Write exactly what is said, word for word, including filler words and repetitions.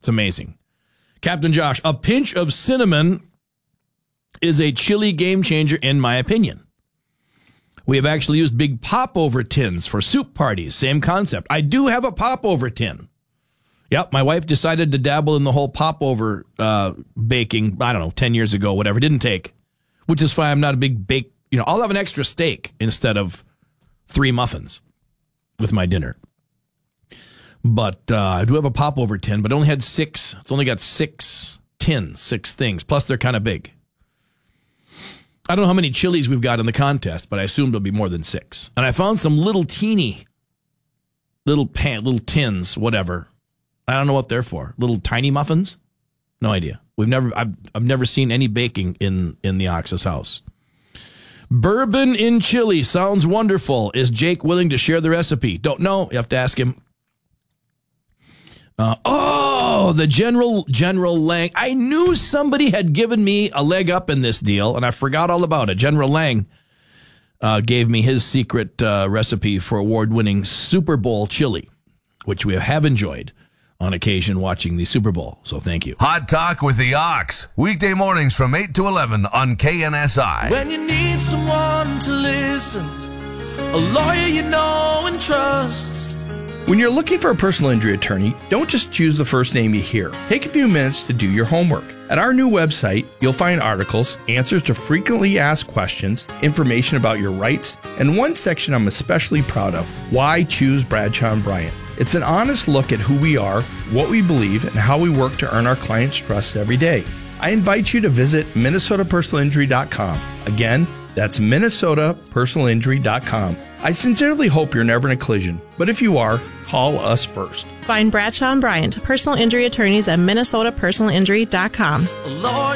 It's amazing. Captain Josh, a pinch of cinnamon is a chili game changer, in my opinion. We have actually used big popover tins for soup parties. Same concept. I do have a popover tin. Yep, my wife decided to dabble in the whole popover uh, baking, I don't know, ten years ago, whatever. Didn't take, which is fine. I'm not a big bake. You know, I'll have an extra steak instead of three muffins with my dinner. But uh, I do have a popover tin, but it only had six. It's only got six tins, six things. Plus, they're kind of big. I don't know how many chilies we've got in the contest, but I assume there'll be more than six. And I found some little teeny, little pan, little tins, whatever. I don't know what they're for. Little tiny muffins? No idea. We've never. I've I've never seen any baking in in the Ox's house. Bourbon in chili sounds wonderful. Is Jake willing to share the recipe? Don't know. You have to ask him. Uh, oh, the General General Lang. I knew somebody had given me a leg up in this deal, and I forgot all about it. General Lang uh, gave me his secret uh, recipe for award-winning Super Bowl chili, which we have enjoyed on occasion watching the Super Bowl. So thank you. Hot Talk with the Ox. Weekday mornings from eight to eleven on K N S I. When you need someone to listen, a lawyer you know and trust. When you're looking for a personal injury attorney, don't just choose the first name you hear. Take a few minutes to do your homework. At our new website, you'll find articles, answers to frequently asked questions, information about your rights, and one section I'm especially proud of, why choose Bradshaw and Bryant. It's an honest look at who we are, what we believe, and how we work to earn our clients' trust every day. I invite you to visit Minnesota Personal Injury dot com. Again, that's Minnesota Personal Injury dot com. I sincerely hope you're never in a collision, but if you are, call us first. Find Bradshaw and Bryant, personal injury attorneys at Minnesota Personal Injury dot com. A lawyer